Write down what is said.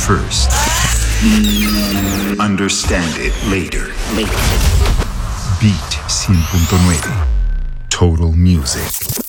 first. Understand it later. Beat 100.9. Total Music.